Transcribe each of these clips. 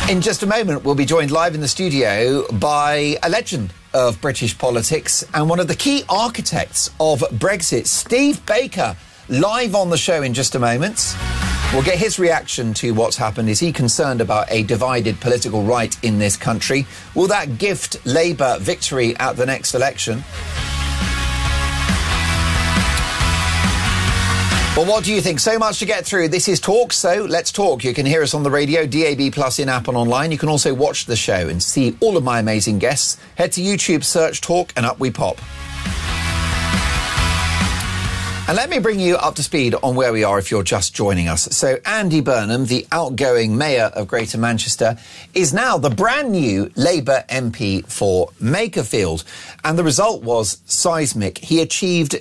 In just a moment, we'll be joined live in the studio by a legend of British politics and one of the key architects of Brexit, Steve Baker, live on the show in just a moment. We'll get his reaction to what's happened. Is he concerned about a divided political right in this country? Will that gift Labour victory at the next election? Well, what do you think? So much to get through. This is Talk, so let's talk. You can hear us on the radio, DAB+, in-app and online. You can also watch the show and see all of my amazing guests. Head to YouTube, search Talk, and up we pop. And let me bring you up to speed on where we are if you're just joining us. So Andy Burnham, the outgoing Mayor of Greater Manchester, is now the brand new Labour MP for Makerfield. And the result was seismic. He achieved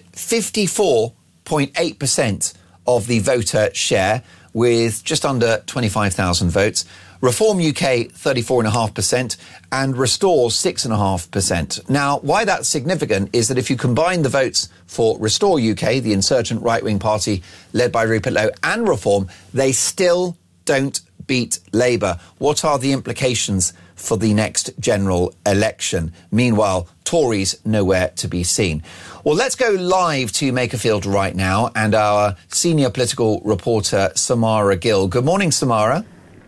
54.8% of the voter share with just under 25,000 votes. Reform UK 34.5% and Restore 6.5%. Now, why that's significant is that if you combine the votes for Restore UK, the insurgent right-wing party led by Rupert Lowe, and Reform, they still don't beat Labour. What are the implications for the next general election? Meanwhile, Tories nowhere to be seen. Well, let's go live to Makerfield right now and our senior political reporter, Samara Gill. Good morning, Samara.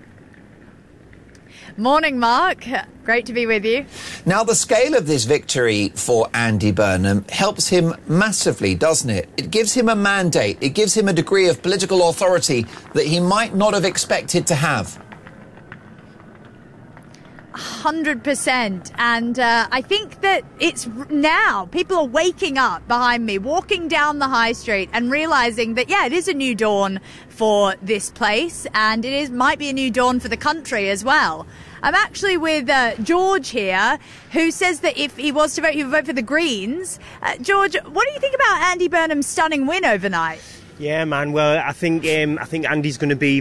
Morning, Mark. Great to be with you. Now, the scale of this victory for Andy Burnham helps him massively, doesn't it? It gives him a mandate. It gives him a degree of political authority that he might not have expected to have. 100%. And I think that it's now people are waking up behind me, walking down the high street and realising that, yeah, it is a new dawn for this place and might be a new dawn for the country as well. I'm actually with George here, who says that if he was to vote, he would vote for the Greens. George, what do you think about Andy Burnham's stunning win overnight? Yeah, man. Well, I think Andy's going to be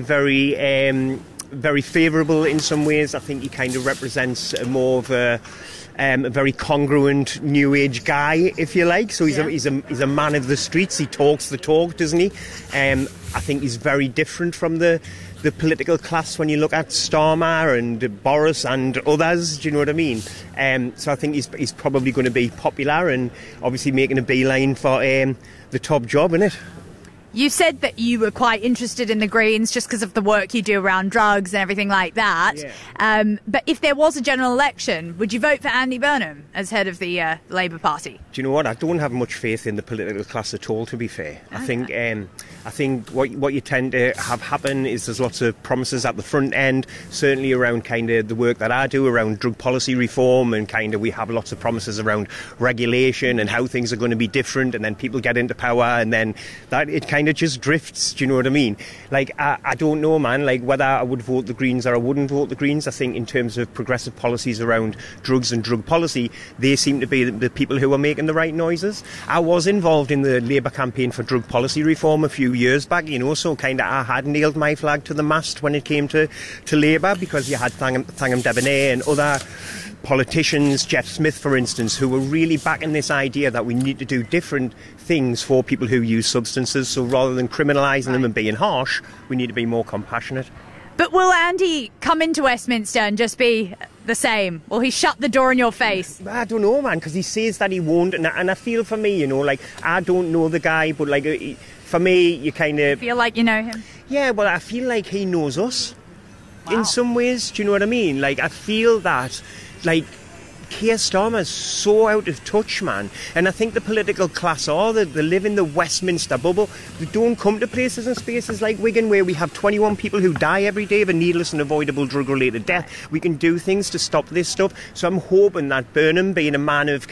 very favourable in some ways. I think he kind of represents more of a very congruent new age guy, if you like. So he's a man of the streets. He talks the talk, doesn't he? I think he's very different from the political class when you look at Starmer and Boris and others. Do you know what I mean? So I think he's probably going to be popular and obviously making a beeline for the top job, innit? You said that you were quite interested in the Greens just because of the work you do around drugs and everything like that. Yeah. But if there was a general election, would you vote for Andy Burnham as head of the Labour Party? Do you know what? I don't have much faith in the political class at all, to be fair. Okay. I think what you tend to have happen is there's lots of promises at the front end, certainly around kind of the work that I do around drug policy reform, and kind of we have lots of promises around regulation and how things are going to be different, and then people get into power and then that it kind of just drifts. Do you know what I mean? Like, I don't know, man, like whether I would vote the Greens or I wouldn't vote the Greens. I think in terms of progressive policies around drugs and drug policy, they seem to be the people who are making the right noises. I was involved in the Labour campaign for drug policy reform a few years back, you know, so kind of I had nailed my flag to the mast when it came to Labour, because you had Thangam Debonay and other politicians, Jeff Smith for instance, who were really backing this idea that we need to do different things for people who use substances. So rather than criminalising them and being harsh, we need to be more compassionate. But will Andy come into Westminster and just be the same? Will he shut the door in your face? I don't know, man, because he says that he won't, and I feel for me, you know, like, I don't know the guy, but like, for me, you kind of feel like you know him. Yeah, well, I feel like he knows us in some ways. Do you know what I mean? Like, I feel that, like, Keir Starmer's so out of touch, man. And I think the political class they live in the Westminster bubble. They don't come to places and spaces like Wigan, where we have 21 people who die every day of a needless and avoidable drug-related death. We can do things to stop this stuff. So I'm hoping that Burnham, being a man of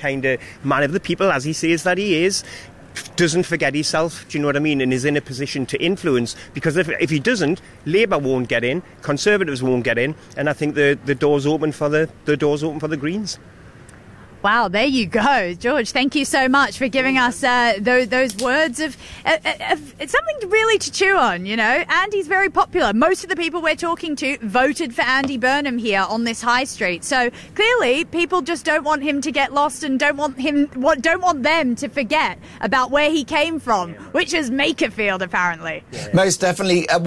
the people, as he says that he is, doesn't forget himself, do you know what I mean, and is in a position to influence, because if he doesn't, Labour won't get in, Conservatives won't get in, and I think the door's open for the Greens. Wow, there you go. George, thank you so much for giving us those words of it's something really to chew on, you know. Andy's very popular. Most of the people we're talking to voted for Andy Burnham here on this high street. So clearly people just don't want him to get lost and don't want them to forget about where he came from, which is Makerfield, apparently. Most definitely.